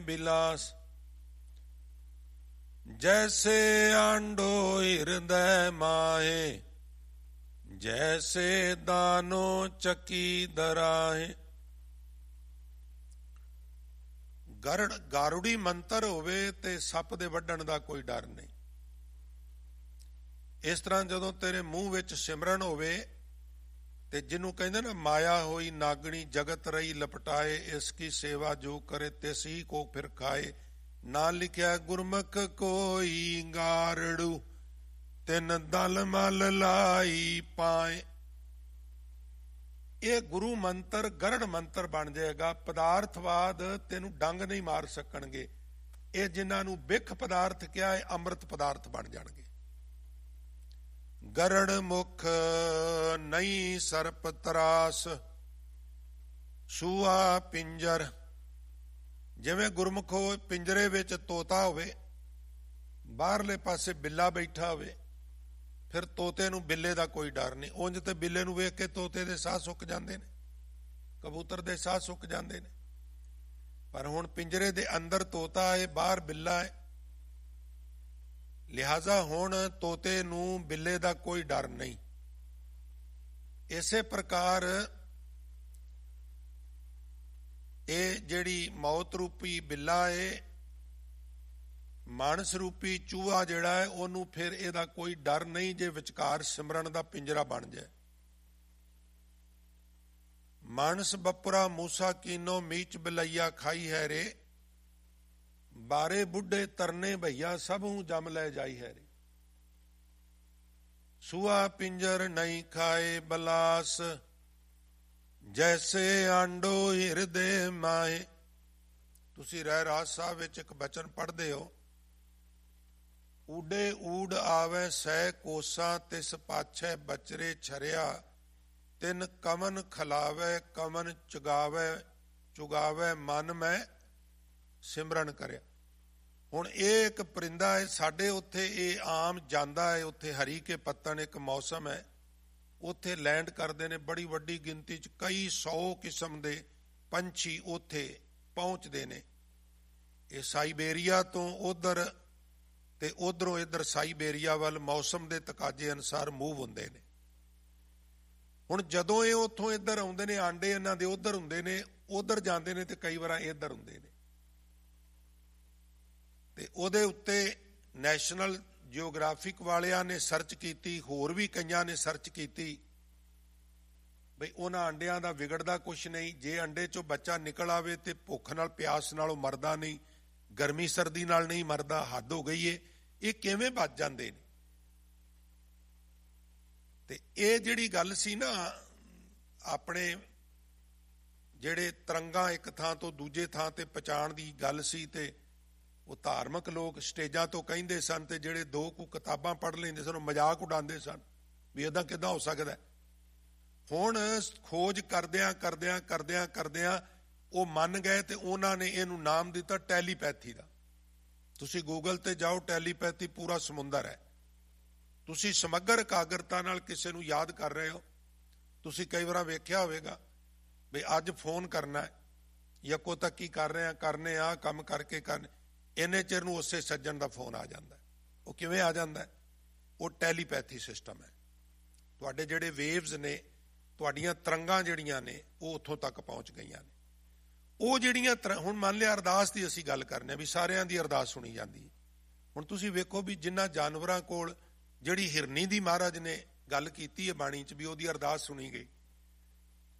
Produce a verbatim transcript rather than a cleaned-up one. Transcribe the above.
बिलास जैसे आंडो हृदय माहे, जैसे दानो चकी दराहे। गरड़ गारुड़ी मंत्र होवे ते सप दे वड्डण दा कोई डर नहीं। इस तरह जदों तेरे मूँह विच सिमरन होवे ते जिन्हों कहंदे ना माया होई नागणी जगत रही लपटाए, इसकी सेवा जो करे तिस ही को फिर खाए। ना लिखिया गुरमुख कोई गारड़ू, तिन दल मल लाई पाए। ਇਹ ਗੁਰੂ ਮੰਤਰ ਗਰੜ ਮੰਤਰ ਬਣ ਜਾਏਗਾ। ਪਦਾਰਥਵਾਦ ਤੈਨੂੰ ਡੰਗ ਨਹੀਂ ਮਾਰ ਸਕਣਗੇ। ਇਹ ਜਿਨ੍ਹਾਂ ਨੂੰ ਬਿਖ ਪਦਾਰਥ ਕਿਹਾ ਹੈ ਅੰਮ੍ਰਿਤ ਪਦਾਰਥ ਬਣ ਜਾਣਗੇ। ਗਰੜ ਮੁਖ ਨਹੀਂ ਸਰਪ ਤਰਾਸ, ਸੂਆ ਪਿੰਜਰ। ਜਿਵੇਂ ਗੁਰਮੁਖ ਹੋ ਪਿੰਜਰੇ ਵਿੱਚ ਤੋਤਾ ਹੋਵੇ, ਬਾਹਰਲੇ ਪਾਸੇ ਬਿੱਲਾ ਬੈਠਾ ਹੋਵੇ, ਫਿਰ ਤੋਤੇ ਨੂੰ ਬਿੱਲੇ ਦਾ ਕੋਈ ਡਰ ਨਹੀਂ। ਉਂਝ ਤੇ ਬਿੱਲੇ ਨੂੰ ਵੇਖ ਕੇ ਤੋਤੇ ਦੇ ਸਾਹ ਸੁੱਕ ਜਾਂਦੇ ਨੇ, ਕਬੂਤਰ ਦੇ ਸਾਹ ਸੁੱਕ ਜਾਂਦੇ ਨੇ। ਪਰ ਹੁਣ ਪਿੰਜਰੇ ਦੇ ਅੰਦਰ ਤੋਤਾ ਹੈ, ਬਾਹਰ ਬਿੱਲਾ ਹੈ, ਲਿਹਾਜ਼ਾ ਹੁਣ ਤੋਤੇ ਨੂੰ ਬਿੱਲੇ ਦਾ ਕੋਈ ਡਰ ਨਹੀਂ। ਇਸੇ ਪ੍ਰਕਾਰ ਇਹ ਜਿਹੜੀ ਮੌਤ ਰੂਪੀ ਬਿੱਲਾ ਹੈ, ਮਾਨਸ ਰੂਪੀ ਚੂਹਾ ਜਿਹੜਾ ਹੈ, ਉਹਨੂੰ ਫਿਰ ਇਹਦਾ ਕੋਈ ਡਰ ਨਹੀਂ ਜੇ ਵਿਚਕਾਰ ਸਿਮਰਨ ਦਾ ਪਿੰਜਰਾ ਬਣ ਜਾਏ। ਮਾਨਸ ਬਪੁਰਾ ਮੂਸਾ ਕੀਨੋ, ਮੀਚ ਬਿਲਈਆ ਖਾਈ ਹੈ ਰੇ। ਬਾਰੇ ਬੁੱਢੇ ਤਰਨੇ ਭਈਆ, ਸਭ ਹੂੰ ਜਮ ਲੈ ਜਾਈ ਹੈ ਰੇ। ਸੂਆ ਪਿੰਜਰ ਨਹੀਂ ਖਾਏ ਬਲਾਸ, ਜੈਸੇ ਆਂਡੋ ਹਿਰਦੇ ਮਾਏ। ਤੁਸੀਂ ਰਹਿ ਰਾਸ ਸਾਹਿਬ ਵਿੱਚ ਇੱਕ ਬਚਨ ਪੜ੍ਹਦੇ ਹੋ, ਊਡੇ ਊਡ ਆਵੇ ਸੈ ਕੋਸਾ, ਤਿਸ ਪਾਛੈ ਬਚਰੇ ਛਰਿਆ। ਤਿੰਨ ਕਮਨ ਖਲਾਵੇ ਕਮਨ ਚੁਗਾਵੇ, ਚੁਗਾਵੇ ਮਨ ਮੈਂ ਸਿਮਰਨ ਕਰਿਆ। ਹੁਣ ਇਹ ਇੱਕ ਪਰਿੰਦਾ ਹੈ, ਸਾਡੇ ਉੱਥੇ ਇਹ ਆਮ ਜਾਂਦਾ ਹੈ। ਉੱਥੇ ਹਰੀ ਕੇ ਪੱਤਣ ਇੱਕ ਮੌਸਮ ਹੈ, ਉੱਥੇ ਲੈਂਡ ਕਰਦੇ ਨੇ ਬੜੀ ਵੱਡੀ ਗਿਣਤੀ 'ਚ, ਕਈ ਸੌ ਕਿਸਮ ਦੇ ਪੰਛੀ ਉੱਥੇ ਪਹੁੰਚਦੇ ਨੇ। ਇਹ ਸਾਈਬੇਰੀਆ ਤੋਂ ਉਧਰ ਤੇ ਉਧਰੋਂ ਇੱਧਰ ਸਾਈਬੇਰੀਆ ਵੱਲ ਮੌਸਮ ਦੇ ਤਕਾਜ਼ੇ ਅਨੁਸਾਰ ਮੂਵ ਹੁੰਦੇ ਨੇ। ਹੁਣ ਜਦੋਂ ਇਹ ਉੱਥੋਂ ਇੱਧਰ ਆਉਂਦੇ ਨੇ, ਆਂਡੇ ਇਹਨਾਂ ਦੇ ਉੱਧਰ ਹੁੰਦੇ ਨੇ, ਉੱਧਰ ਜਾਂਦੇ ਨੇ ਤੇ ਕਈ ਵਾਰ ਇੱਧਰ ਹੁੰਦੇ ਨੇ। ਤੇ ਉਹਦੇ ਉੱਤੇ ਨੈਸ਼ਨਲ ਜਿਓਗ੍ਰਾਫਿਕ ਵਾਲਿਆਂ ਨੇ ਸਰਚ ਕੀਤੀ, ਹੋਰ ਵੀ ਕਈਆਂ ਨੇ ਸਰਚ ਕੀਤੀ ਬਈ ਉਹਨਾਂ ਅੰਡਿਆਂ ਦਾ ਵਿਗੜਦਾ ਕੁਛ ਨਹੀਂ। ਜੇ ਅੰਡੇ ਚੋਂ ਬੱਚਾ ਨਿਕਲ ਆਵੇ ਤੇ ਭੁੱਖ ਨਾਲ ਪਿਆਸ ਨਾਲੋਂ ਮਰਦਾ ਨਹੀਂ, ਗਰਮੀ ਸਰਦੀ ਨਾਲ ਨਹੀਂ ਮਰਦਾ, ਹੱਦ ਹੋ ਗਈ ਏ। ਇਹ ਕਿਵੇਂ ਬਚ ਜਾਂਦੇ ਨੇ? ਤੇ ਇਹ ਜਿਹੜੀ ਗੱਲ ਸੀ ਨਾ, ਆਪਣੇ ਜਿਹੜੇ ਤਰੰਗਾਂ ਇੱਕ ਥਾਂ ਤੋਂ ਦੂਜੇ ਥਾਂ ਤੇ ਪਹੁੰਚਾਉਣ ਦੀ ਗੱਲ ਸੀ, ਤੇ ਉਹ ਧਾਰਮਿਕ ਲੋਕ ਸਟੇਜਾਂ ਤੋਂ ਕਹਿੰਦੇ ਸਨ, ਤੇ ਜਿਹੜੇ ਦੋ ਕੁ ਕਿਤਾਬਾਂ ਪੜ੍ਹ ਲੈਂਦੇ ਸਨ, ਮਜ਼ਾਕ ਉਡਾਉਂਦੇ ਸਨ ਵੀ ਏਦਾਂ ਕਿੱਦਾਂ ਹੋ ਸਕਦਾ। ਹੁਣ ਖੋਜ ਕਰਦਿਆਂ ਕਰਦਿਆਂ ਕਰਦਿਆਂ ਕਰਦਿਆਂ ਉਹ ਮੰਨ ਗਏ ਤੇ ਉਹਨਾਂ ਨੇ ਇਹਨੂੰ ਨਾਮ ਦਿੱਤਾ ਟੈਲੀਪੈਥੀ ਦਾ। ਤੁਸੀਂ ਗੂਗਲ ਤੇ ਜਾਓ, ਟੈਲੀਪੈਥੀ ਪੂਰਾ ਸਮੁੰਦਰ ਹੈ। ਤੁਸੀਂ ਸਮਗਰ ਇਕਾਗਰਤਾ ਨਾਲ ਕਿਸੇ ਨੂੰ ਯਾਦ ਕਰ ਰਹੇ ਹੋ। ਤੁਸੀਂ ਕਈ ਵਾਰ ਵੇਖਿਆ ਹੋਵੇਗਾ ਵੀ ਅੱਜ ਫੋਨ ਕਰਨਾ ਹੈ, ਯਕੋ ਤੱਕ ਕੀ ਕਰ ਰਹੇ ਆ, ਕਰਨੇ ਆ ਕੰਮ ਕਰਕੇ ਕਰਨੇ, ਇੰਨੇ ਚਿਰ ਨੂੰ ਉਸੇ ਸੱਜਣ ਦਾ ਫੋਨ ਆ ਜਾਂਦਾ। ਉਹ ਕਿਵੇਂ ਆ ਜਾਂਦਾ? ਉਹ ਟੈਲੀਪੈਥੀ ਸਿਸਟਮ ਹੈ। ਤੁਹਾਡੇ ਜਿਹੜੇ ਵੇਵਜ਼ ਨੇ, ਤੁਹਾਡੀਆਂ ਤਰੰਗਾਂ ਜਿਹੜੀਆਂ ਨੇ, ਉਹ ਉੱਥੋਂ ਤੱਕ ਪਹੁੰਚ ਗਈਆਂ ਨੇ। ਉਹ ਜਿਹੜੀਆਂ ਹੁਣ ਮੰਨ ਲਿਆ ਅਰਦਾਸ ਦੀ ਅਸੀਂ ਗੱਲ ਕਰਨੇ ਵੀ ਸਾਰਿਆਂ ਦੀ ਅਰਦਾਸ ਸੁਣੀ ਜਾਂਦੀ ਹੈ। ਹੁਣ ਤੁਸੀਂ ਵੇਖੋ ਵੀ ਜਿਨ੍ਹਾਂ ਜਾਨਵਰਾਂ ਕੋਲ ਜਿਹੜੀ ਹਿਰਨੀ ਦੀ ਮਹਾਰਾਜ ਨੇ ਗੱਲ ਕੀਤੀ ਹੈ ਬਾਣੀ 'ਚ ਵੀ ਉਹਦੀ ਅਰਦਾਸ ਸੁਣੀ ਗਈ,